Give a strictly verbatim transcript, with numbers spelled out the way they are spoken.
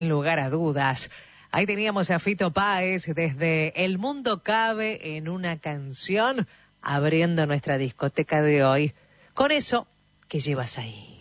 lugar a dudas. Ahí teníamos a Fito Páez desde El Mundo Cabe en una canción abriendo nuestra discoteca de hoy. Con eso, ¿qué llevas ahí?